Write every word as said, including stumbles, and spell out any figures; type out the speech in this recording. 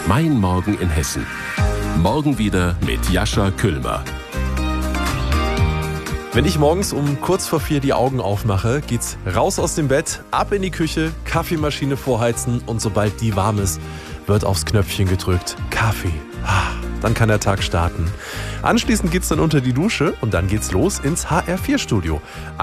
Mein Morgen in Hessen. Morgen wieder mit Jascha Küllmer. Wenn ich morgens um kurz vor vier die Augen aufmache, geht's raus aus dem Bett, ab in die Küche, Kaffeemaschine vorheizen und sobald die warm ist, wird aufs Knöpfchen gedrückt. Kaffee. Dann kann der Tag starten. Anschließend geht's dann unter die Dusche und dann geht's los ins H R vier Studio.